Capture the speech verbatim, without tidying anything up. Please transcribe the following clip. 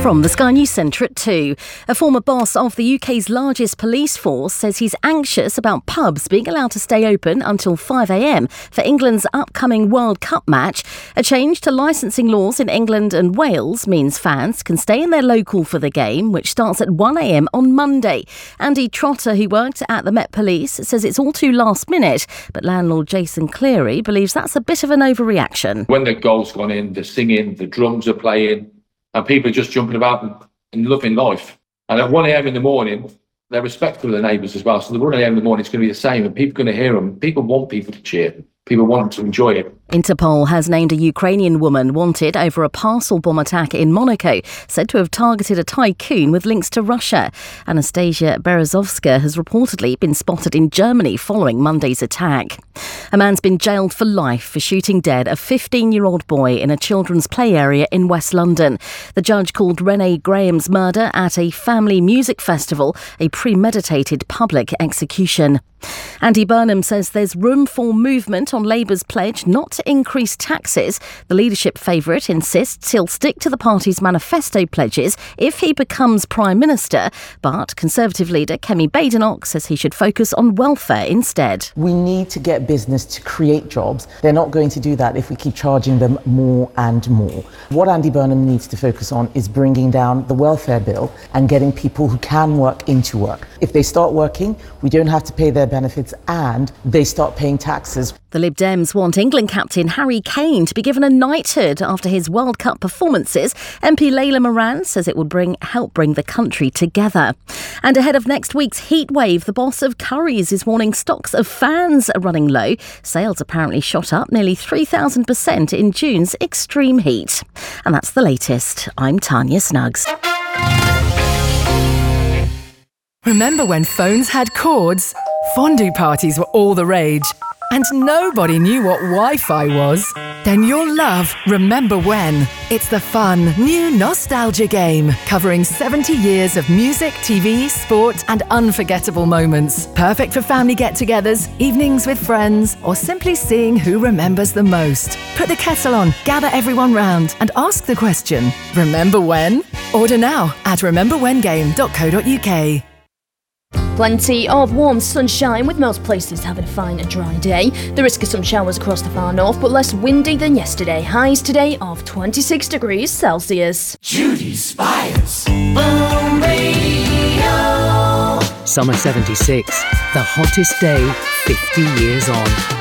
From the Sky News Centre at two. A former boss of the U K's largest police force says he's anxious about pubs being allowed to stay open until five a m for England's upcoming World Cup match. A change to licensing laws in England and Wales means fans can stay in their local for the game, which starts at one a m on Monday. Andy Trotter, who worked at the Met Police, says it's all too last minute, but landlord Jason Cleary believes that's a bit of an overreaction. When the goal's gone in, the singing, the drums are playing, and people are just jumping about and, and loving life. And at one a m in the morning, they're respectful of the neighbours as well. So the one a m in the morning, it's going to be the same, and people are going to hear them. People want people to cheer. People want them to enjoy it. Interpol has named a Ukrainian woman wanted over a parcel bomb attack in Monaco, said to have targeted a tycoon with links to Russia. Anastasia Berezovska has reportedly been spotted in Germany following Monday's attack. A man's been jailed for life for shooting dead a fifteen-year-old boy in a children's play area in West London. The judge called Renee Graham's murder at a family music festival a premeditated public execution. Andy Burnham says there's room for movement on Labour's pledge not to increase taxes. The leadership favourite insists he'll stick to the party's manifesto pledges if he becomes Prime Minister, but Conservative leader Kemi Badenoch says he should focus on welfare instead. We need to get business to create jobs. They're not going to do that if we keep charging them more and more. What Andy Burnham needs to focus on is bringing down the welfare bill and getting people who can work into work. If they start working, we don't have to pay their benefits and they start paying taxes. The Lib Dems want England captain Harry Kane to be given a knighthood after his World Cup performances. M P Layla Moran says it would bring help bring the country together. And ahead of next week's heat wave, the boss of Currys is warning stocks of fans are running low. Sales apparently shot up nearly three thousand percent in June's extreme heat. And that's the latest. I'm Tanya Snuggs. Remember when phones had cords? Fondue parties were all the rage. And nobody knew what Wi-Fi was. Then you'll love Remember When. It's the fun, new nostalgia game covering seventy years of music, T V, sport and unforgettable moments. Perfect for family get-togethers, evenings with friends, or simply seeing who remembers the most. Put the kettle on, gather everyone round and ask the question, remember when? Order now at remember when game dot co dot u k. Plenty of warm sunshine, with most places having a fine and dry day. The risk of some showers across the far north, but less windy than yesterday. Highs today of twenty-six degrees Celsius. Judy Spires, Boom Radio. Summer seventy-six, the hottest day fifty years on.